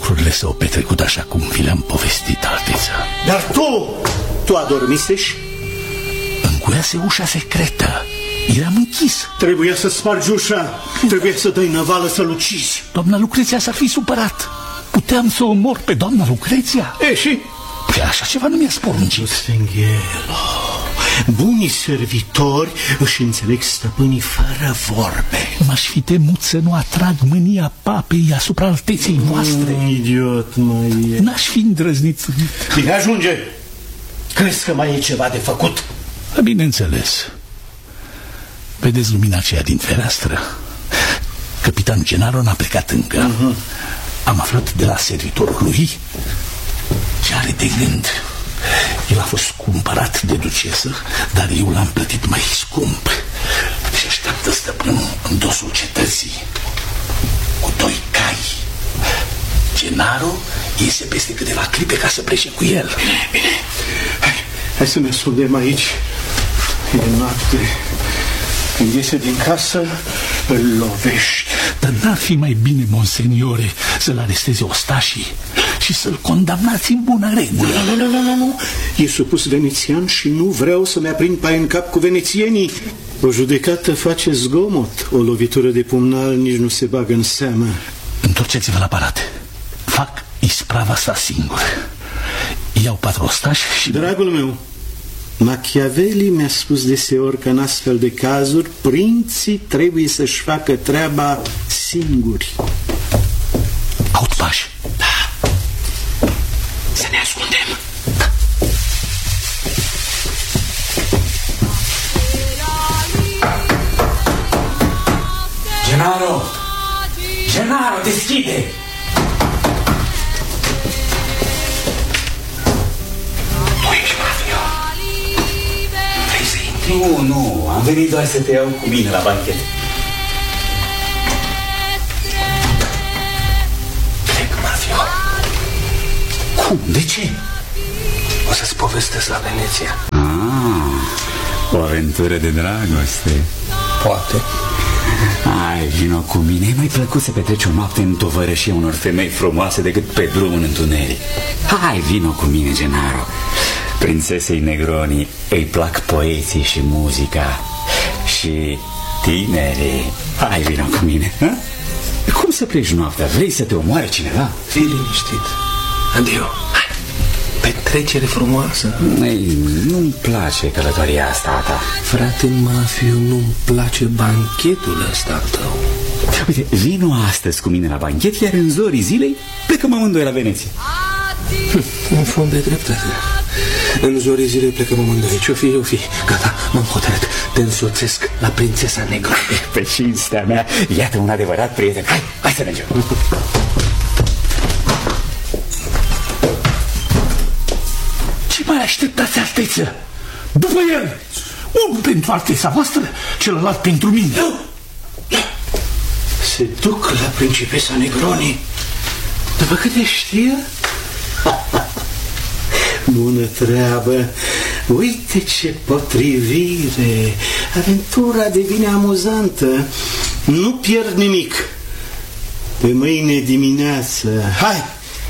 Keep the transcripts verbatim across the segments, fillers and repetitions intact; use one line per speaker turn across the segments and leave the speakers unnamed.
lucrurile s-au petrecut așa cum vi le-am povestit, Alteță.
Dar tu, tu adormisești?
Încuiase ușa secretă. Eram închis.
Trebuia să spargi ușa. Trebuia să dai năvală să-l ucizi.
Doamna Lucreția s-ar fi supărat. Puteam să omor pe doamna Lucreția.
E, și?
Păi așa ceva nu mi-a sporuncit.
Sfinghelo, bunii servitori își înțeleg stăpânii fără vorbe.
M-aș fi temut să nu atrag mânia papei asupra alteței voastre.
Mm, idiot, mai e.
N-aș fi îndrăznit.
Bine, ajunge. Crezi că mai e ceva de făcut?
Bineînțeles. Vedeți lumina aceea din fereastră? Capitanul Gennaro n-a plecat încă. uh-huh. Am aflat de la servitorul lui ce are de gând. El a fost cumpărat de ducesă, dar eu l-am plătit mai scump și așteaptă stăpânul în dosul cetății cu doi cai. Gennaro iese peste câteva clipe ca să plece cu el.
Bine, bine. Hai, hai să ne ascundem aici. E noapte. Când iese din casă, îl lovești.
Dar n-ar fi mai bine, monseniore, să-l aresteze ostașii și să-l condamnați în bună regulă?
Nu, nu, nu, nu, nu. E supus venețian și nu vreau să-mi aprind pai în cap cu venețienii. O judecată face zgomot. O lovitură de pumnal nici nu se bagă în seamă.
Întorceți-vă la palat. Fac isprava asta singur. Iau patru ostași și...
Dragul meu, Machiavelli mi-a spus deseori că în astfel de cazuri prinții trebuie să-și facă treaba singuri.
Aud pași.
Da. Să ne ascundem.
Gennaro! Gennaro, deschide! Nu, nu, am venit doar să te iau cu mine la banchet.
Plec, Mafio.
Cum? De ce?
O să-ți povestesc la Veneția.
Ah, o aventură de dragoste.
Poate.
Hai, vino cu mine. E mai plăcut să petreci o noapte în tovărășia unor femei frumoase decât pe drum în întuneric. Hai, vino cu mine, Gennaro. Prințesei Negroni îi plac poeții și muzica și tinerii. Hai, vino cu mine, ha? Cum să pleci noaptea? Vrei să te omoare cineva?
Fii liniștit. Adio. Hai. Petrecere frumoasă.
Ei, nu-mi place călătoria asta a ta.
Frate Mafio, nu-mi place banchetul ăsta al tău.
Uite, vino astăzi cu mine la banchet, iar în zorii zilei plecăm amândoi la Veneția.
În fond de dreptate. În zorii zilei plecăm amândoi. Ce-o fi, eu fi. Gata, m-am hotărât. Te însoțesc la prințesa Negroni.
Pe cinstea mea, iată un adevărat prieten. Hai, hai să mergem.
Ce mai așteptați, alteță? După el! Unul pentru alteța voastră, celălalt pentru mine.
Nu! Se duc la principesa Negroni. După câte știe? Bună treabă. Uite ce potrivire. Aventura devine amuzantă. Nu pierd nimic. Pe mâine dimineață. Hai!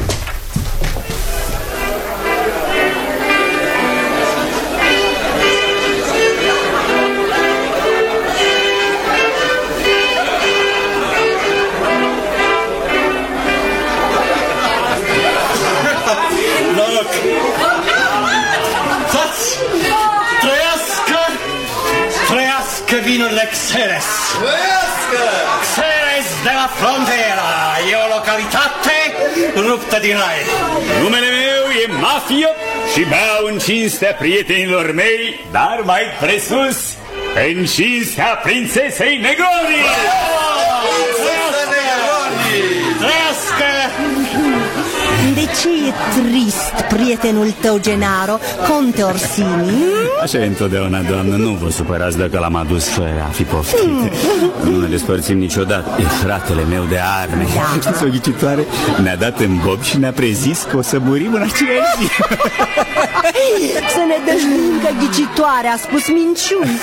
Vinul Xeres. Xeres de la Frontera. E o localitate ruptă din rai.
Numele meu e Mafio și beau în cinstea prietenilor mei, dar mai presus în cinstea prințesei Negroni.
Trăiască!
De ce e trist prietenul tău, Gennaro, Conte Orsini?
Așa e întotdeauna, doamnă, nu vă supărați dacă l-am adus fără a fi poftit. mm. Nu ne despărțim niciodată. E fratele meu de arme. Da. Știți, o ghicitoare ne-a dat în bob și ne-a prezis că o să murim în aceeași zi.
Să ne dăjduim că ghicitoare a spus minciuni.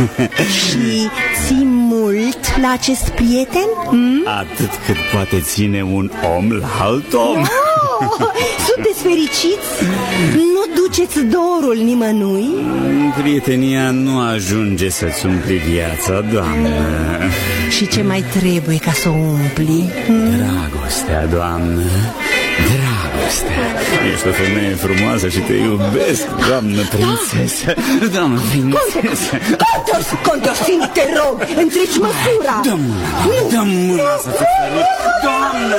Și ții mult la acest prieten? Mm?
Atât cât poate ține un om la alt om.
Oh, sunteți fericiți? Nu duceți dorul nimănui?
Prietenia nu ajunge să-ți umpli viața, doamnă.
Și ce mai trebuie ca să o umpli?
Dragostea, doamnă. Dragostea. Ești o femeie frumoasă și te iubesc, doamnă prințesă. Doamnă prințesă.
Conte Orsini, te rog, întreci măsura.
Dă mâna, dă mâna să te sărut. Doamnă!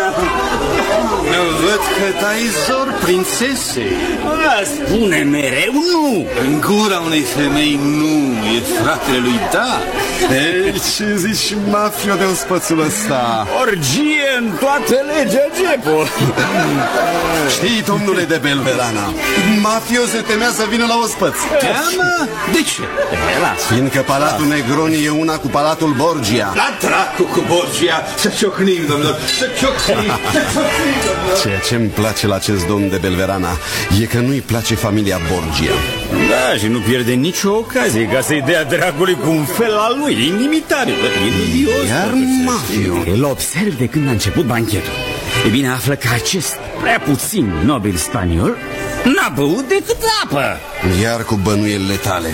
Văd că dai zor, prințese.
Spune mereu nu.
În gura unei femei nu, e fratele lui da. Ei, ce zici, mafio, de un spățul ăsta?
Orgie în toată legea Gepo.
Știi, domnule de Belverana, mafio se temea să vină la ospăț.
Teamă? De ce?
Fiindcă Palatul Negroni e una cu Palatul Borgia.
La dracu cu Borgia. Să ciocnim, domnilor, să ciocnim, să ciocnim, domnilor.
Ceea ce-mi place la acest domn de Belverana e că nu-i place familia Borgia.
Da, și nu pierde nicio ocazie ca să-i dea dragului cu un fel al lui, inimitabil. E dubios.
Iar mafio
îl observ de când a început banchetul. E bine, află că acest prea puțin nobil spaniol n-a băut decât apă.
Iar cu bănuielile tale.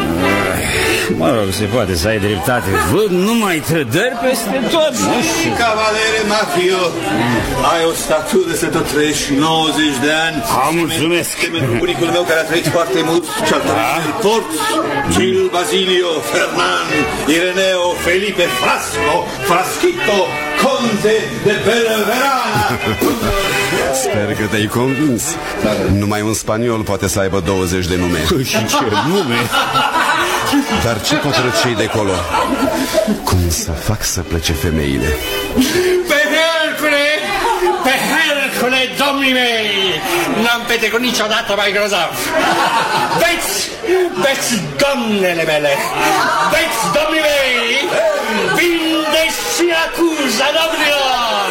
Mă rog, se poate să ai dreptate. Văd numai trădări peste tot.
Și cavalere mafio, ai o statuă de să tot trăiești nouăzeci de ani.
A, mulțumesc.
Bunicul meu care a trăit foarte mult și-al trăit în port, Gil Basilio, Fernand, Ireneo, Felipe Frasco, Fraschito, Conte de Belverana.
Sper că te-ai convins. Numai un spaniol poate să aibă douăzeci de nume.
Și ce nume?
Dar ce cotrăcei de colo? Cum să fac să plece femeile?
Pe Hercule! Pe Hercule, domnii mei! N-am petrecut niciodată mai grozav! Beți! Beți, doamnele mele! Beți, domnii mei! Vinde și acuza, domnilor!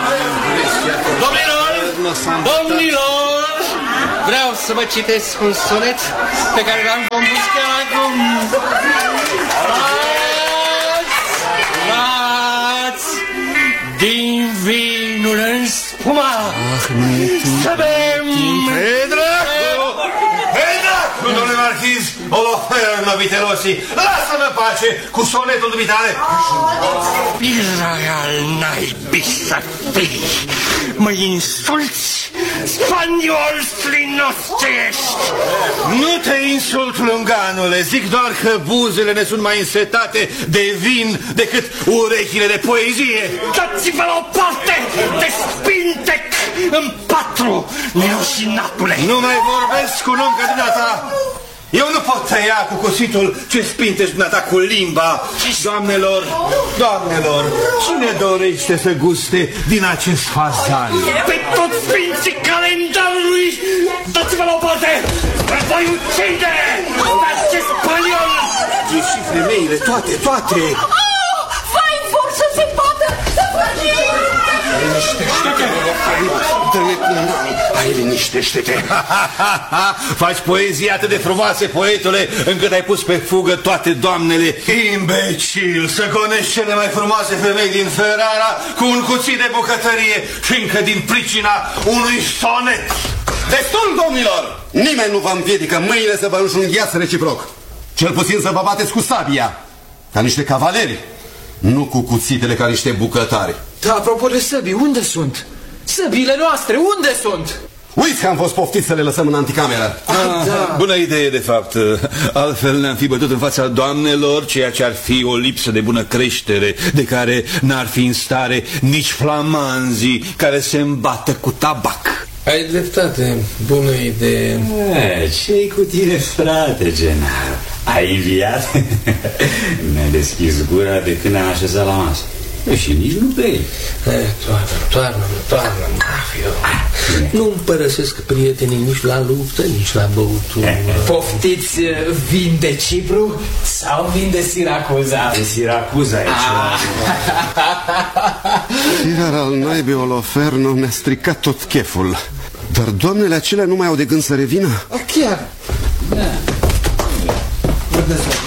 Domnilor! Domnilor! Vreau să vă citesc un sonet pe care l-am compus chiar acum. Luați din vinul în spuma. Să bem.
Pe dracu! Pe dracu, domnule marchiz, Oloferno Viterosi, lasă-mă pace cu sonetul dumitale.
Israel naibii să fii. Mă insulți? Spaniol strinoste ești!
Nu te insult, lunganule, zic doar că buzele ne sunt mai însetate de vin decât urechile de poezie.
Dați-vă la o parte de spintec în patru, nerușinatule!
Nu mai vorbesc cu un om ca dumneata. Eu nu pot tăia cu cuțitul ce spintești dumneata cu limba. Doamnelor, doamnelor, cine dorește să guste din acest fazan?
Pe toți sfinții calendarului, dați-vă la o parte! Vă voi ucide pe acest spaniol!
E și femeile, toate, toate!
Oh, vai vor să se bată, să
Hai, liniștește-te! Faci poezii atât de frumoase, poetule, încât ai pus pe fugă toate doamnele. Imbecil, să gonești cele mai frumoase femei din Ferrara cu un cuțit de bucătărie și încă din pricina unui sonet. Destul, domnilor!
Nimeni nu vă împiedică mâinile să vă înjunghiați reciproc. Cel puțin să vă bateți cu sabia, ca niște cavaleri, nu cu cuțitele ca niște bucătari.
Da, apropo de săbii, unde sunt? Săbile noastre, unde sunt?
Uiți că am fost poftiți să le lăsăm în anticameră.
Ah, da. Bună idee, de fapt. Altfel ne-am fi bătut în fața doamnelor, ceea ce ar fi o lipsă de bună creștere, de care n-ar fi în stare nici flamanzii care se îmbată cu tabac.
Ai dreptate, bună idee.
Ce-i cu tine, frate, Gennaro? Ai înviat? Mi-a deschis gura de când am așezat la masă. Și nici nu bei.
Toată,
toarnă-mă, toarnă-mă. Nu-mi părăsesc prietenii nici la luptă, nici la băutură.
Poftiți vin de Cipru sau vin de Siracuza?
De Siracuza aici.
Iar al naibii Oloferno mi-a stricat tot cheful. Dar doamnele acelea nu mai au de gând să revină?
Chiar. Da. Vedeți,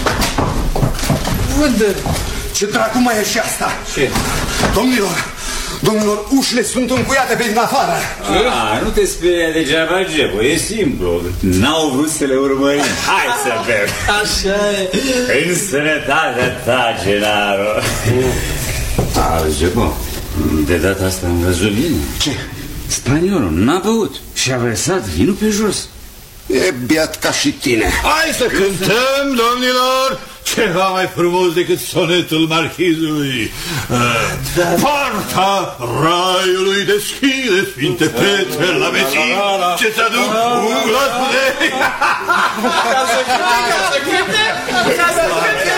văd.
Ce dracu mai e și asta?
Ce?
Domnilor, domnilor, ușile sunt încuiate pe din afară.
Ah, nu te speria degeaba, Gebo, e simplu. N-au vrut să le urmărim. Hai să bem.
Așa e.
În sănătatea ta, Genaro. Ah, Gebo, de data asta am văzut bine.
Ce?
Spaniolul n-a băut și a vărsat vinul pe jos.
E biat ca și tine.
Hai să cântăm, domnilor, ceva mai frumos decât sonetul marchizului. Da. Poarta raiului deschide, Sfinte Petre, la vecini, ce-ți aduc un glas de...
Ca să cânte, ca să cânte, ca să cânte!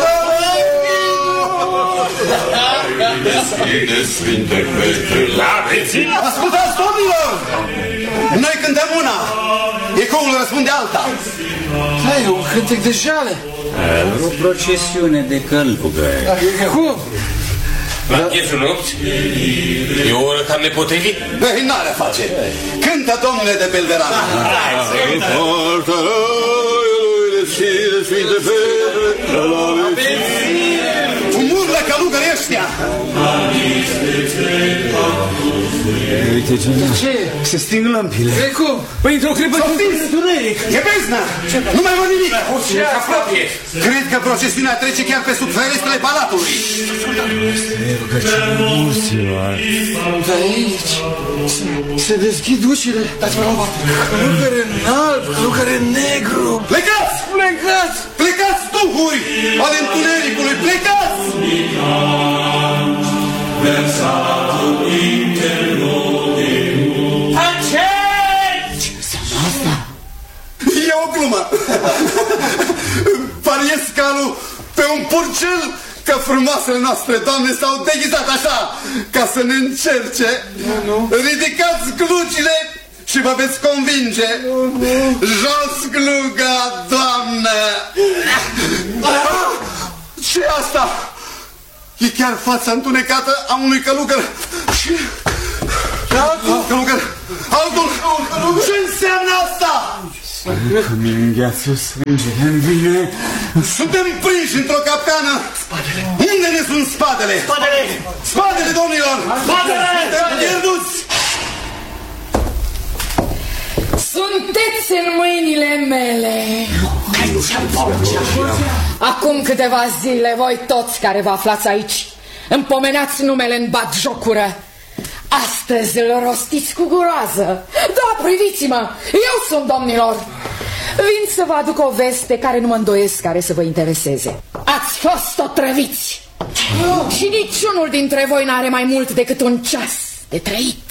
Deschide, Sfinte Petre, la vecini. Ascultați, domnilor! Noi cântăm una, ecoul răspunde alta.
Da, e un cântec de jale.
O procesiune de călugări.
Cum?
La miezul nopții? E o oră cam nepotrivit.
Ei, n-are face. Cântă, domnule de Belverana.
Hai să cântăm.
Poarta raiului deschide, Sfinte Petre, la vecini.
Umurlă călugării ăștia.
Uite, Genaro,
Ce?
se sting lămpile.
E cum?
Păi, într-o clipă...
E beznă! Nu mai văd nimic!
Ce apropie?
Cred că procesiunea trece chiar pe sub ferestrele palatului.
Da, aici se, se deschid ușile. Dați-mă la bapă. Călugăre în alb, călugăre în negru.
Plecați!
Plecați!
Plecați, duhuri ale întunericului! Plecați!
Taceți!
E o glumă! Pariez calul pe un purcel că frumoasele noastre doamne s-au deghizat așa ca să ne încerce. Ridicați glucile și vă veți convinge. Jos gluga, doamnă! Ce-i asta? E chiar fața întunecată a unui călugăr. Și... Altul călugăr. Altul. Ce înseamnă asta?
Că-mi îngheață sângele în vine.
Suntem prinși într-o capcană. Spadele. Unde ne sunt spadele?
Spadele!
Spadele, domnilor!
Spadele!
Suntem pierduți!
Sunteți în mâinile mele. Acum câteva zile, voi toți care vă aflați aici împomenați numele în batjocură. Astăzi îl rostiți cu groază. Da, priviți-mă, eu sunt, domnilor. Vin să vă aduc o veste care nu mă îndoiesc care să vă intereseze. Ați fost otrăviți și niciunul dintre voi n-are mai mult decât un ceas de trăit.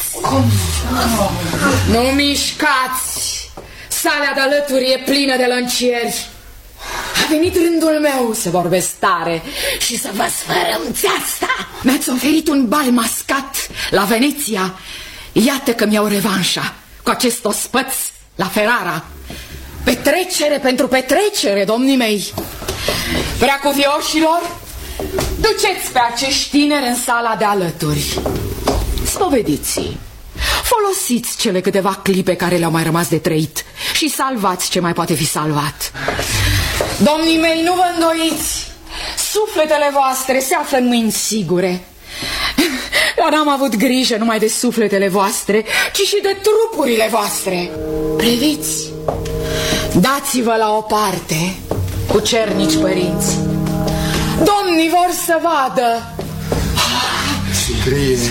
Nu mișcați! Sala de alături e plină de lăncieri. A venit rândul meu să vorbesc tare și să vă sfărămți asta. Mi-ați oferit un bal mascat la Veneția. Iată că mi-au revanșa cu acest ospăț la Ferrara. Petrecere pentru petrecere, domnii mei. Preacuvioșilor, duceți pe acești tineri în sala de alături. Spovediți-i. Folosiți cele câteva clipe care le-au mai rămas de trăit și salvați ce mai poate fi salvat. Domnii mei, nu vă îndoiți. Sufletele voastre se află în mâini sigure. Dar n-am avut grijă numai de sufletele voastre, ci și de trupurile voastre. Priviți, dați-vă la o parte, cu cernici părinți. Domnii vor să vadă.
Sicrie.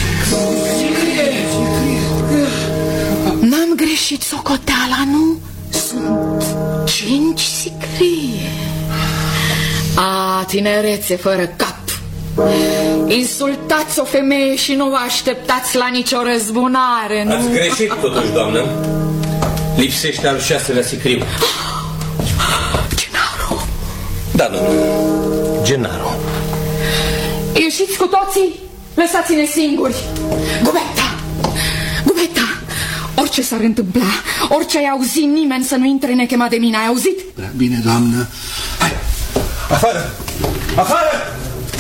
N-am greșit socoteala, nu? Sunt cinci sicrie. A, tinerețe fără cap. Insultați o femeie și nu vă așteptați la nicio răzbunare, nu?
Ați greșit totuși, doamnă. Lipsește al șaselea sicriu.
Genaro.
Da, doamnă, Genaro.
Ieșiți cu toții Lăsați-ne singuri! Gubetta! Gubetta! Orice s-ar întâmpla, orice ai auzit, nimeni să nu intre nechemat de mine, ai auzit?
Prea bine, doamnă.
Hai! Afară! Afară!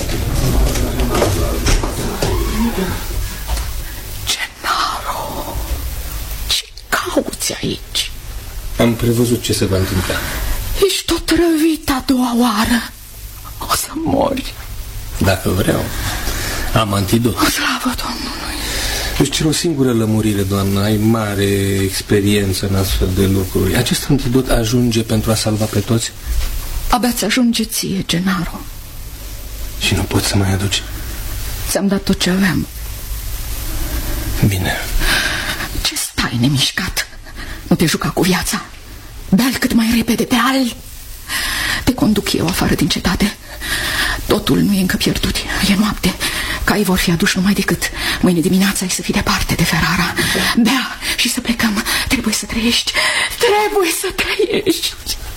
Gennaro! Ce cauți aici?
Am prevăzut ce se va întâmpla.
Ești tot răvit a doua oară. O să mori.
Dacă vreau, am antidot.
Slavă Domnului!
Își cer o singură lămurire, doamnă. Ai mare experiență în astfel de lucruri. Acest antidot ajunge pentru a salva pe toți?
Abia-ți ajunge ție, Gennaro.
Și nu poți să mai aduci?
Ți-am dat tot ce aveam.
Bine.
Ce stai nemișcat? Nu te juca cu viața. Bea-l cât mai repede, bea-l. Te conduc eu afară din cetate. Totul nu e încă pierdut. E noapte. Caii vor fi aduși numai decât mâine dimineața ai să fii departe de Ferrara. Bea și să plecăm. Trebuie să trăiești. Trebuie să trăiești.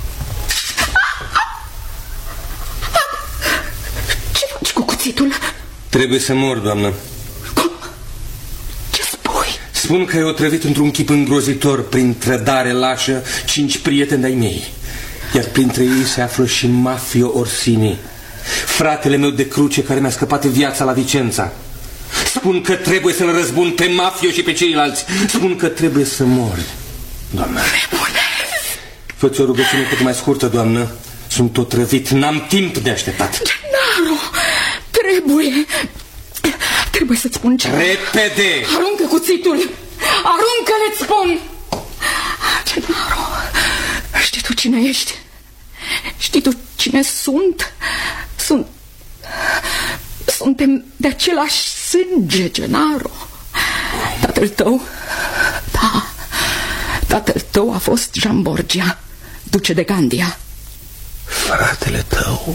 Ce faci cu cuțitul?
Trebuie să mor, doamnă.
Cum? Ce spui?
Spun că ai otrăvit într-un chip îngrozitor, prin trădare lașă, cinci prieteni de-ai mei. Iar printre ei se află și Mafio Orsini, fratele meu de cruce care mi-a scăpat viața la Vicența. Spun că trebuie să-l răzbun pe Mafio și pe ceilalți. Spun că trebuie să mor, doamnă. Fă-ți o rugăciune cât mai scurtă, doamnă. Sunt tot răvit, n-am timp de așteptat.
Gennaro, trebuie... Trebuie să-ți spun ceva.
Repede!
Aruncă cuțitul! Aruncă-le-ți spun! Gennaro, știi tu cine ești? Știi tu cine sunt? Sunt... Suntem de același sânge, Gennaro. Tatăl tău... Da, tatăl tău a fost Jean Borgia, duce de Gandia.
Fratele tău?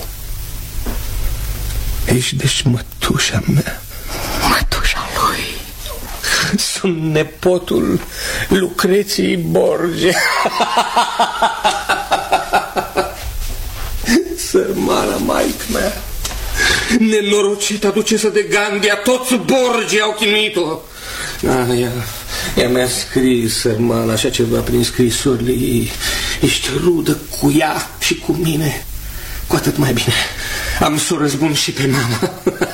Ești deci mătușa mea.
Mătușa lui.
Sunt nepotul Lucreției Borgia. Sărmana maică mea, nenorocită ducesă de Gandia, toți Borgia au chinuit-o. Ah, ea, ea mi-a scris, sărmana, așa ceva prin scrisorile ei. Ești rudă cu ea și cu mine. Cu atât mai bine. Am să o răzbun și pe mama.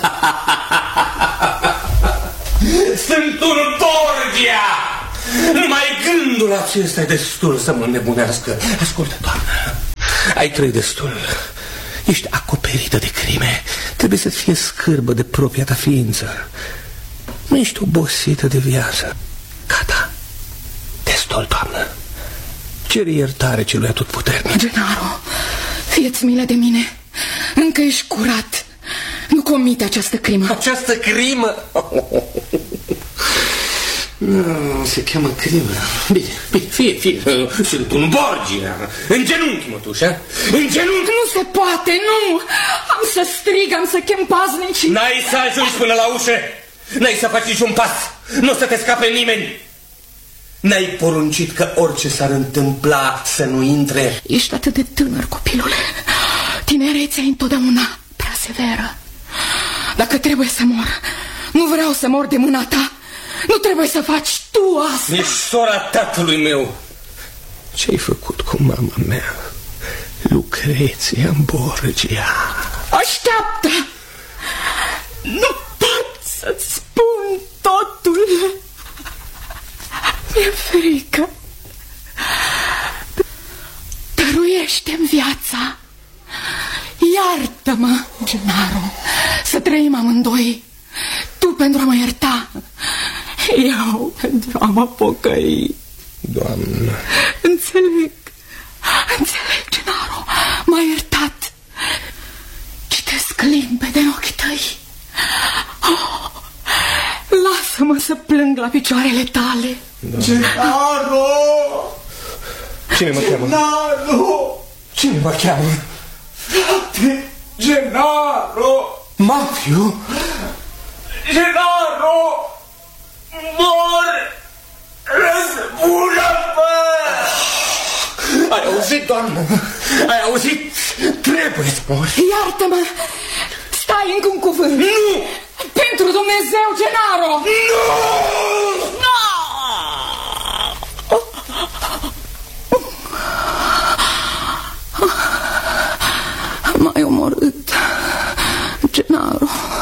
Sunt un Borgia! Numai gândul acesta e destul să mă nebunească. Ascultă, doamnă, ai trăit destul. Ești acoperită de crime. Trebuie să-ți fie scârbă de propria ta ființă. Nu ești obosită de viață. Gata. Destul, doamnă. Cere iertare celui atotputernic.
Gennaro, fie-ți milă de mine. Încă ești curat. Nu comite această crimă.
Această crimă? No, se cheamă crimă. Bine, bine, fie, fie. Sunt un Borgia. În genunchi, mătușa. În genunchi.
Nu se poate, nu. Am să strig, am să chem paznici.
N-ai să ajungi până la ușă. N-ai să faci niciun pas. Nu o să te scape nimeni. N-ai poruncit că orice s-ar întâmpla să nu intre.
Ești atât de tânăr, copilule. Tinerețea e întotdeauna prea severă. Dacă trebuie să mor, nu vreau să mor de mâna ta. Nu trebuie să faci tu asta.
Ești sora tatălui meu. Ce-ai făcut cu mama mea, Lucreția Borgia?
Așteaptă! Nu pot să-ți spun totul. Mi-e frică. Dăruiește-mi viața. Iartă-mă, Gennaro. Să trăim amândoi. Tu pentru a mă ierta, eu pentru a mă pocăi.
Doamnă,
Înțeleg. Înțeleg, Gennaro. M-a iertat. Citesc limpede în ochii tăi. Oh, lasă-mă să plâng la picioarele tale.
Gennaro!
Cine mă cheamă?
Gennaro!
Cine mă cheamă?
Frate, Gennaro!
Mafio?
Gennaro! Mor! Răzbună-mă!
Ai auzit, doamnă? Ai auzit? Trebuie să mori.
Iartă-mă! Stai încă un cuvânt.
Nu!
Pentru Dumnezeu, Gennaro!
Nu!
Nu! M-ai omorât, Gennaro.